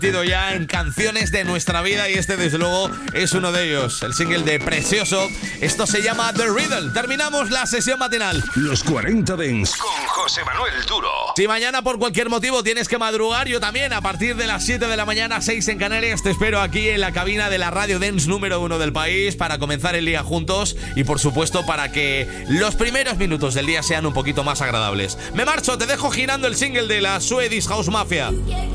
Ya en canciones de nuestra vida y este desde luego es uno de ellos, el single de Precioso. Esto se llama The Riddle. Terminamos la sesión matinal. Los 40 Dents con José Manuel Duro. Si mañana por cualquier motivo tienes que madrugar, yo también, a partir de las 7 de la mañana, 6 en Canarias, te espero aquí en la cabina de la Radio Dance número 1 del país para comenzar el día juntos y por supuesto para que los primeros minutos del día sean un poquito más agradables. Me marcho, te dejo girando el single de la Swedish House Mafia.